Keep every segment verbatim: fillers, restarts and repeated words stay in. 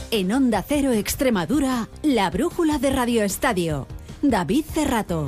En Onda Cero Extremadura, la brújula de Radio Estadio. David Cerrato.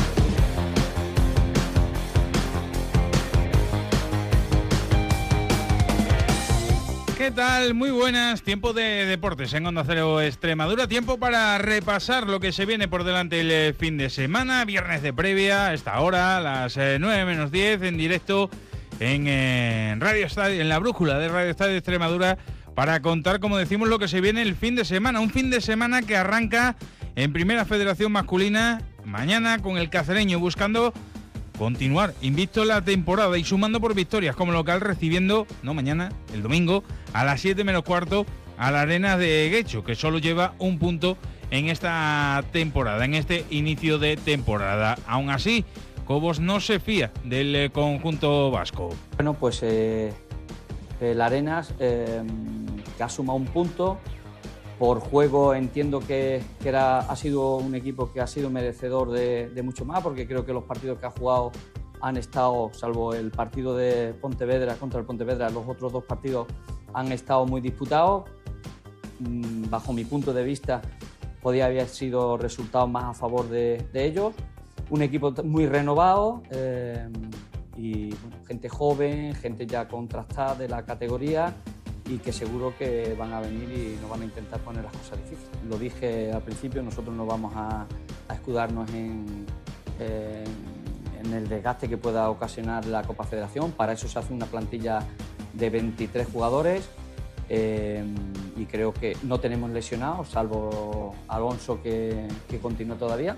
¿Qué tal? Muy buenas. Tiempo de deportes en Onda Cero Extremadura. Tiempo para repasar lo que se viene por delante el fin de semana. Viernes de previa, a esta hora, a las nueve menos diez, en directo en, en Radio Estadio, en la brújula de Radio Estadio Extremadura, para contar, como decimos, lo que se viene el fin de semana. Un fin de semana que arranca en Primera Federación Masculina mañana con el Cacereño buscando continuar invicto la temporada y sumando por victorias como local, recibiendo, no mañana, el domingo, a las siete menos cuarto, a la Arena de Guecho, que solo lleva un punto en esta temporada, en este inicio de temporada. Aún así, Cobos no se fía del conjunto vasco. Bueno, pues eh, el Arenas, eh, que ha sumado un punto. Por juego entiendo que, que era, ha sido un equipo que ha sido merecedor de, de mucho más, porque creo que los partidos que ha jugado han estado, salvo el partido de Pontevedra contra el Pontevedra, los otros dos partidos han estado muy disputados. Bajo mi punto de vista, podía haber sido resultados más a favor de, de ellos. Un equipo muy renovado eh, y bueno, gente joven, gente ya contrastada de la categoría, y que seguro que van a venir y nos van a intentar poner las cosas difíciles. Lo dije al principio, nosotros no vamos a, a escudarnos en, eh, en el desgaste que pueda ocasionar la Copa Federación. Para eso se hace una plantilla de veintitrés jugadores eh, y creo que no tenemos lesionados, salvo Alonso, que, que continúa todavía.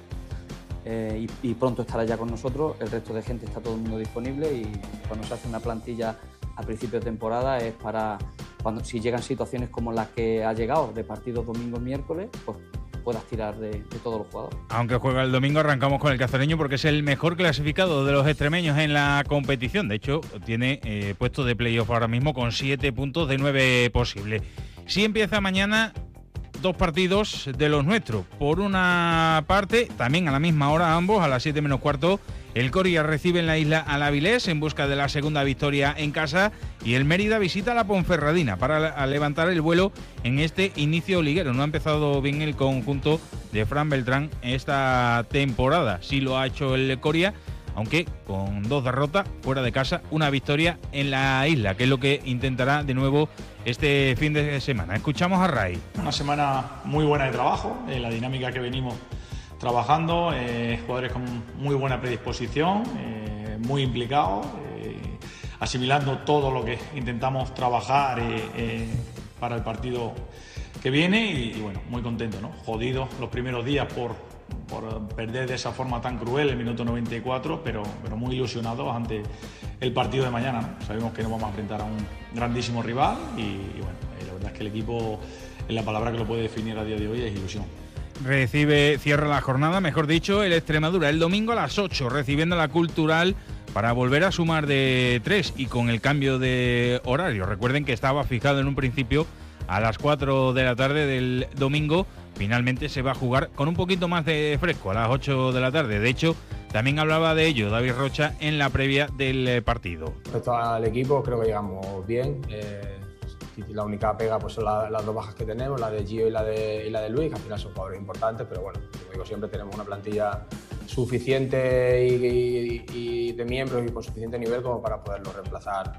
Eh, y, y pronto estará ya con nosotros. El resto de gente está todo el mundo disponible, y cuando se hace una plantilla a principio de temporada es para, cuando si llegan situaciones como las que ha llegado, de partidos domingo y miércoles, pues puedas tirar de, de todos los jugadores. Aunque juega el domingo, arrancamos con el Cacereño porque es el mejor clasificado de los extremeños en la competición. De hecho, tiene eh, puesto de playoff ahora mismo con siete puntos de nueve posibles. Si empieza mañana, dos partidos de los nuestros. Por una parte, también a la misma hora ambos, a las siete menos cuarto, el Coria recibe en la isla al Avilés en busca de la segunda victoria en casa, y el Mérida visita a la Ponferradina para levantar el vuelo en este inicio liguero. No ha empezado bien el conjunto de Fran Beltrán esta temporada. Sí lo ha hecho el Coria, aunque con dos derrotas fuera de casa, una victoria en la isla, que es lo que intentará de nuevo este fin de semana. Escuchamos a Ray. Una semana muy buena de trabajo, eh, la dinámica que venimos trabajando, eh, jugadores con muy buena predisposición, eh, muy implicados, eh, asimilando todo lo que intentamos trabajar eh, eh, para el partido que viene, y, y bueno, muy contento, ¿no? Jodidos los primeros días por, por perder de esa forma tan cruel el minuto noventa y cuatro, pero, pero muy ilusionados ante el partido de mañana, ¿no? Sabemos que nos vamos a enfrentar a un grandísimo rival y, y bueno, eh, la verdad es que el equipo, en la palabra que lo puede definir a día de hoy, es ilusión. Recibe, cierra la jornada, mejor dicho, el Extremadura el domingo a las ocho, recibiendo la Cultural para volver a sumar de tres y con el cambio de horario. Recuerden que estaba fijado en un principio a las cuatro de la tarde del domingo. Finalmente se va a jugar con un poquito más de fresco a las ocho de la tarde. De hecho, también hablaba de ello David Rocha en la previa del partido. Respecto al equipo, creo que llegamos bien. Eh... La única pega pues son la, las dos bajas que tenemos, la de Gio y la de, y la de Luis, que al final son jugadores importantes, pero bueno, como digo, siempre tenemos una plantilla suficiente y, y, y de miembros y con suficiente nivel como para poderlo reemplazar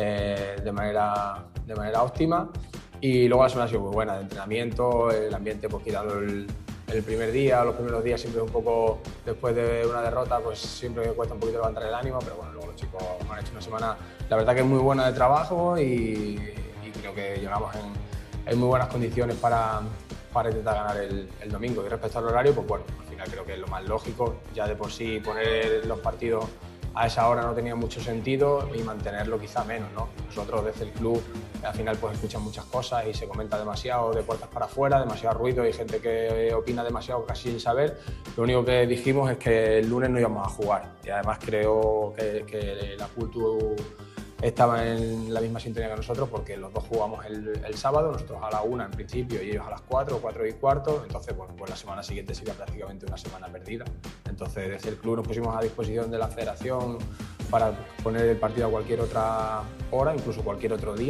eh, de, manera, de manera óptima. Y luego la semana ha sido muy buena de entrenamiento, el ambiente pues quitando el, el primer día, los primeros días siempre un poco, después de una derrota, pues siempre me cuesta un poquito levantar el ánimo, pero bueno, luego los chicos han hecho una semana, la verdad que es muy buena de trabajo, y creo que llegamos en, en muy buenas condiciones para, para intentar ganar el, el domingo. Y respecto al horario, pues bueno, al final creo que es lo más lógico. Ya de por sí poner los partidos a esa hora no tenía mucho sentido, y mantenerlo quizá menos, ¿no? Nosotros desde el club al final pues escuchan muchas cosas y se comenta demasiado de puertas para afuera, demasiado ruido, y hay gente que opina demasiado casi sin saber. Lo único que dijimos es que el lunes no íbamos a jugar, y además creo que, que la cultura estaba en la misma sintonía que nosotros, porque los dos jugamos el, el sábado, nosotros a la una en principio y ellos a las cuatro, cuatro y cuarto. Entonces, bueno, pues la semana siguiente sería prácticamente una semana perdida. Entonces, desde el club nos pusimos a disposición de la federación para poner el partido a cualquier otra hora, incluso cualquier otro día. Eh,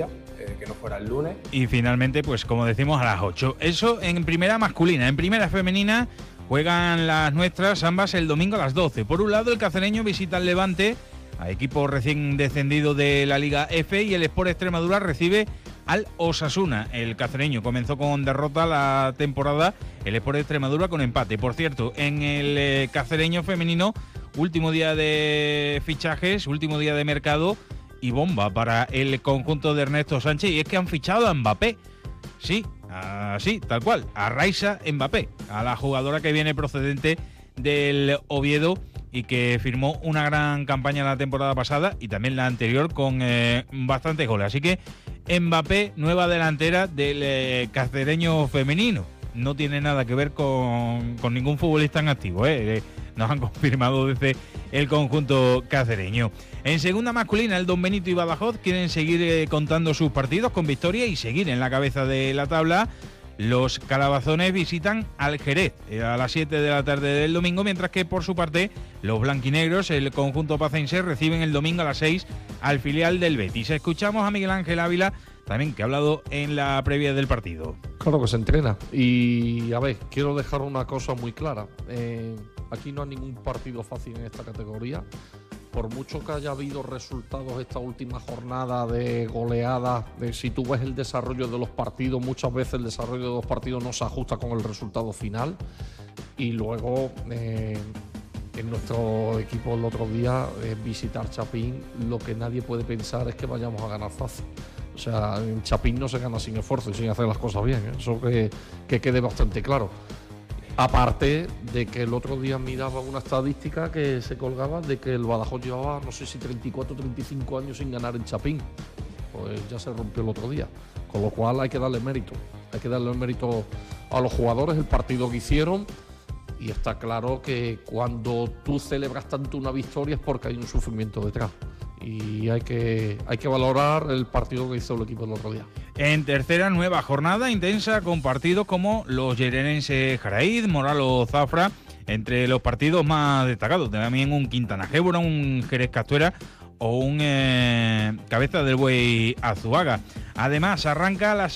que, que no fuera el lunes. Y finalmente, pues como decimos, a las ocho. Eso en primera masculina. En primera femenina juegan las nuestras, ambas el domingo a las doce. Por un lado, el cacereño visita al Levante, a equipo recién descendido de la Liga F, y el Sport Extremadura recibe al Osasuna. El cacereño comenzó con derrota la temporada, el Sport Extremadura con empate. Por cierto, en el eh, cacereño femenino, último día de fichajes, último día de mercado y bomba para el conjunto de Ernesto Sánchez, y es que han fichado a Mbappé. Sí, así, tal cual, a Raiza Mbappé, a la jugadora que viene procedente del Oviedo y que firmó una gran campaña la temporada pasada y también la anterior con eh, bastantes goles. Así que Mbappé, nueva delantera del eh, cacereño femenino. No tiene nada que ver con, con ningún futbolista en activo, ¿eh? Nos han confirmado desde el conjunto cacereño. En segunda masculina, el Don Benito y Badajoz quieren seguir eh, contando sus partidos con victoria y seguir en la cabeza de la tabla. Los calabazones visitan al Jerez eh, a las siete de la tarde del domingo, mientras que por su parte los blanquinegros, el conjunto pacense, reciben el domingo a las seis al filial del Betis. Escuchamos a Miguel Ángel Ávila, también que ha hablado en la previa del partido. Claro que se entrena. Y a ver, quiero dejar una cosa muy clara. Eh, aquí no hay ningún partido fácil en esta categoría. Por mucho que haya habido resultados esta última jornada de goleadas, de si tú ves el desarrollo de los partidos, muchas veces el desarrollo de los partidos no se ajusta con el resultado final. Y luego, eh, en nuestro equipo el otro día, eh, visitar Chapín, lo que nadie puede pensar es que vayamos a ganar fácil. O sea, en Chapín no se gana sin esfuerzo y sin hacer las cosas bien, ¿eh? Eso que, que quede bastante claro. Aparte de que el otro día miraba una estadística que se colgaba de que el Badajoz llevaba, no sé si treinta y cuatro o treinta y cinco años sin ganar en Chapín. Pues ya se rompió el otro día. Con lo cual hay que darle mérito. Hay que darle mérito a los jugadores, el partido que hicieron. Y está claro que cuando tú celebras tanto una victoria es porque hay un sufrimiento detrás. Y hay que, hay que valorar el partido que hizo el equipo el otro día. En tercera, nueva jornada intensa con partidos como los Llerenense Jaraíz, Moralo Zafra, entre los partidos más destacados. También un Quintana Gébora, un Jerez Castuera o un eh, Cabeza del Buey Azuaga. Además, arranca la